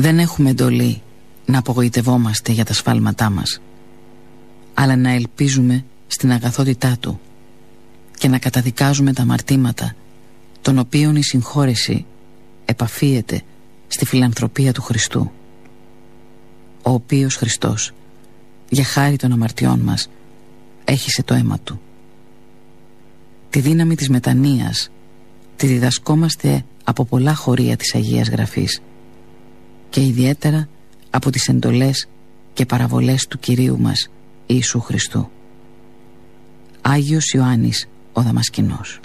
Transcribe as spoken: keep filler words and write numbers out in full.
Δεν έχουμε εντολή να απογοητευόμαστε για τα σφάλματά μας, αλλά να ελπίζουμε στην αγαθότητά Του και να καταδικάζουμε τα αμαρτήματα των οποίων η συγχώρεση επαφίεται στη φιλανθρωπία του Χριστού, ο οποίος Χριστός για χάρη των αμαρτιών μας έχισε το αίμα Του. Τη δύναμη της μετανοίας τη διδασκόμαστε από πολλά χωρία της Αγίας Γραφής και ιδιαίτερα από τις εντολές και παραβολές του Κυρίου μας Ιησού Χριστού. Άγιος Ιωάννης ο Δαμασκηνός.